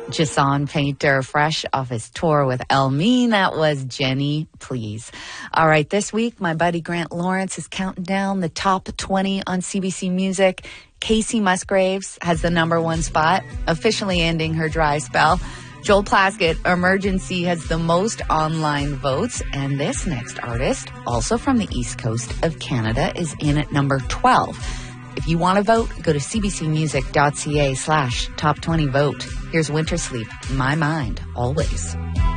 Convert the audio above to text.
Jason Painter, fresh off his tour with El Mean. That was Jenny, Please. All right, this week, my buddy Grant Lawrence is counting down the top 20 on CBC Music. Casey Musgraves has the number one spot, officially ending her dry spell. Joel Plaskett, Emergency, has the most online votes. And this next artist, also from the East Coast of Canada, is in at number 12. If you want to vote, go to cbcmusic.ca/top20vote. Here's Winter Sleep, My Mind, Always.